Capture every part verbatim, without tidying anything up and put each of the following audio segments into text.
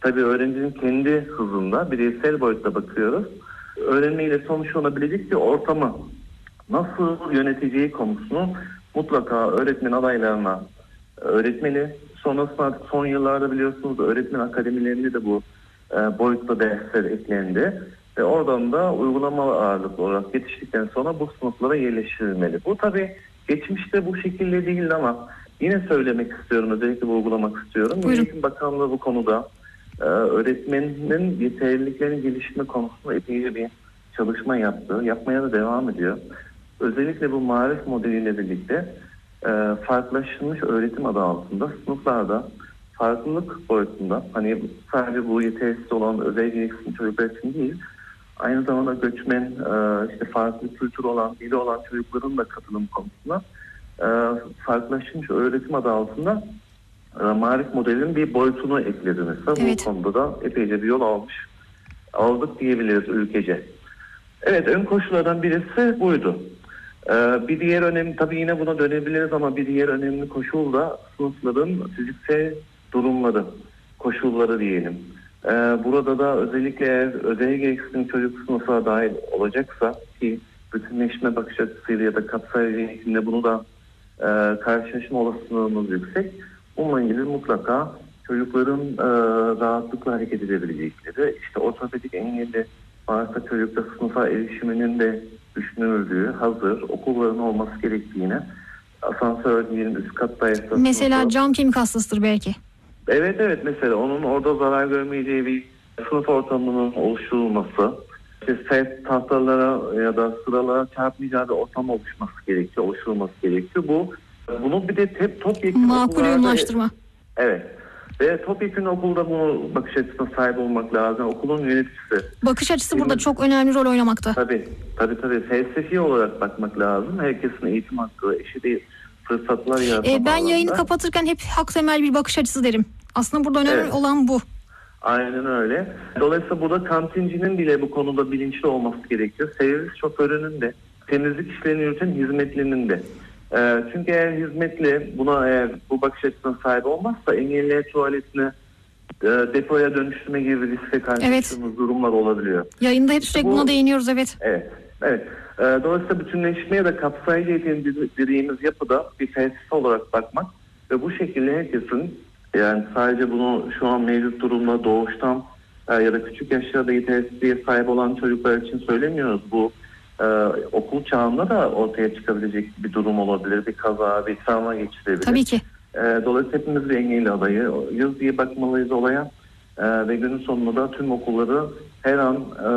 tabii öğrencinin kendi hızında bireysel boyutta bakıyoruz. Öğrenmeyle sonuçlanabilecek bir ortamı nasıl yöneteceği konusunu mutlaka öğretmen adaylarına öğretmeli. Sonrasında artık son yıllarda biliyorsunuz öğretmen akademilerinde de bu e, boyutta dersler eklendi. Ve oradan da uygulama ağırlıklı olarak yetiştikten sonra bu sınıflara yerleştirilmeli. Bu tabii geçmişte bu şekilde değildi ama yine söylemek istiyorum, özellikle vurgulamak istiyorum. Milli Eğitim Bakanlığı bu konuda e, öğretmenin yeterliliklerini geliştirme konusunda epeyce bir çalışma yaptı. Yapmaya da devam ediyor. Özellikle bu marif modeliyle birlikte e, farklılaştırılmış öğretim adı altında sınıflarda farklılık boyutunda, hani sadece bu yetersiz olan özel gereksinimli çocuklar için değil, aynı zamanda göçmen, e, işte farklı kültür olan, dili olan çocukların da katılım konusunda e, farklılaştırılmış öğretim adı altında e, marif modelinin bir boyutunu ekledi mesela. Evet. Bu konuda da epeyce bir yol almış, aldık diyebiliriz ülkece. Evet, ön koşullardan birisi buydu. Ee, bir diğer önemli, tabii yine buna dönebiliriz ama bir diğer önemli koşul da sınıfların fiziksel durumları, koşulları diyelim. Ee, burada da özellikle eğer özel gereksinim çocuk sınıfa dahil olacaksa, ki bütünleşme bakış açısıyla ya da kapsayıcı eğitimde bunu da e, karşılaşma olasılığımız yüksek. Bununla ilgili mutlaka çocukların e, rahatlıkla hareket edebilecekleri, işte ortopedik engelli varsa çocukta sınıfa erişiminin de düşünüldüğü, hazır okulların olması gerektiğine, asansör diyelim üst katta esasında. Mesela cam kemik hastasıdır belki. Evet evet, mesela onun orada zarar görmeyeceği bir sınıf ortamının oluşturulması, işte set tahtalara ya da sıralara çarpmayacağı bir ortam oluşması gerekiyor, oluşturulması gerekiyor. Bu bunu bir de hep topyekun makul uyumlaştırma. Evet. Ve topyekun okulda bu bakış açısına sahip olmak lazım. Okulun yöneticisi. Bakış açısı Şimdi, burada çok önemli rol oynamakta. Tabii, tabii tabii. Felsefi olarak bakmak lazım. Herkesin eğitim hakkı, eşit fırsatlar yaratmak. Ee, ben alanda. Yayını kapatırken hep hak temel bir bakış açısı derim. Aslında burada önemli evet. olan bu. Aynen öyle. Dolayısıyla burada kantincinin bile bu konuda bilinçli olması gerekiyor. Servis şoförünün de, temizlik işlerini yürüten hizmetlinin de. Ee, çünkü eğer hizmetli buna eğer bu bakış açısına sahip olmazsa engelliler tuvaletini e, depoya dönüştürme gibi riske karşılaştığımız evet. durumlar olabiliyor. Yayında hep sürekli buna değiniyoruz evet. Evet. Evet. Ee, dolayısıyla bütünleşmeye de kapsayıcı eğitim dediğimiz yapıda bir felsefe olarak bakmak ve bu şekilde herkesin, yani sadece bunu şu an mevcut durumda doğuştan e, ya da küçük yaşlarda yetersizliğe sahip olan çocuklar için söylemiyoruz. Bu e, okul çağında da ortaya çıkabilecek bir durum olabilir. Bir kaza, bir travma geçirebilir. Tabii ki. E, dolayısıyla hepimiz bir engelli adayız diye bakmalıyız olaya. E, ve günün sonunda da tüm okulları her an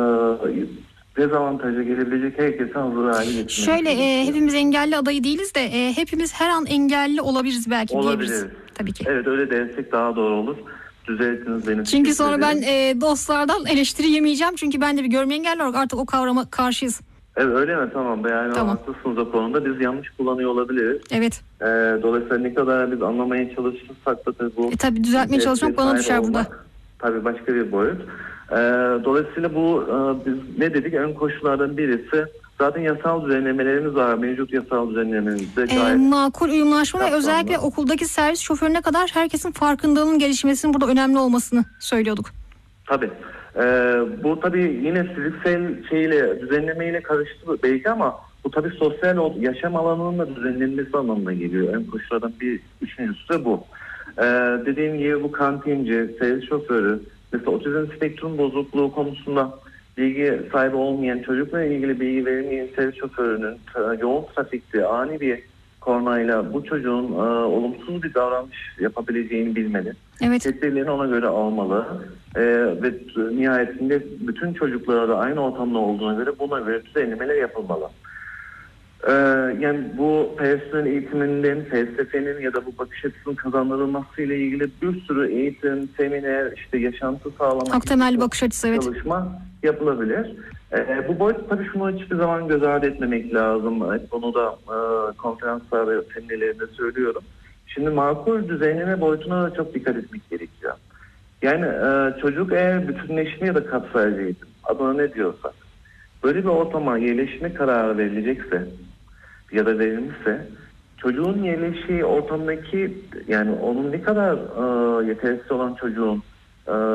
e, dezavantaja gelebilecek herkese hazır hale getirmek. Şöyle e, hepimiz engelli adayı değiliz de e, hepimiz her an engelli olabiliriz belki olabiliriz. diyebiliriz. Tabii ki. Evet, öyle dersek daha doğru olur. Düzeltiniz beni. Çünkü sonra ben e, dostlardan eleştiri yemeyeceğim. Çünkü ben de bir görme engelli olarak artık o kavrama karşıyız. Evet, öyle mi? Tamam. Yani tamam. Haklısınız o konuda. Biz yanlış kullanıyor olabiliriz. Evet. E, dolayısıyla ne kadar biz anlamaya çalışırsak da tabii bu... E, tabii düzeltmeye çalışmak bana düşer olmak, burada. Tabii başka bir boyut. E, dolayısıyla bu e, biz ne dedik? Ön koşullardan birisi zaten yasal düzenlemelerimiz var. Mevcut yasal düzenlememizde gayet... E, makul uyumlaşma ve özellikle okuldaki servis şoförüne kadar herkesin farkındalığının gelişmesinin burada önemli olmasını söylüyorduk. Tabii. Ee, bu tabii yine fiziksel şeyle, düzenlemeyle karıştı belki ama bu tabii sosyal yaşam alanının da düzenlenmesi anlamına geliyor. En koşullardan bir üçüncüsü de bu. Ee, dediğim gibi bu kantinci, servis şoförü, mesela otizm spektrum bozukluğu konusunda bilgi sahibi olmayan, çocukla ilgili bilgi verilmeyen servis şoförünün yoğun trafikte ani bir kornayla bu çocuğun e, olumsuz bir davranış yapabileceğini bilmeli. Evet. Tedbirlerini ona göre almalı. E, ve nihayetinde bütün çocuklara da aynı ortamda olduğuna göre buna göre düzenlemeler yapılmalı. E, yani bu personel eğitiminden, felsefenin ya da bu bakış açısının kazandırılması ile ilgili bir sürü eğitim, seminer, işte yaşantı sağlamak hak temelli bakış açısı evet. çalışma yapılabilir. Ee, bu boyut tabii şunu hiçbir zaman göz ardı etmemek lazım. Evet, bunu da e, konferanslar ve seminerlerinde söylüyorum. Şimdi makul düzenleme boyutuna da çok dikkat etmek gerekiyor. Yani e, çocuk eğer bütünleşme ya da kapsayıcı eğitim, adına ne diyorsak, böyle bir ortama yerleşme kararı verilecekse ya da verilmişse, çocuğun yerleştiği ortamdaki, yani onun ne kadar e, yetersiz olan çocuğun e,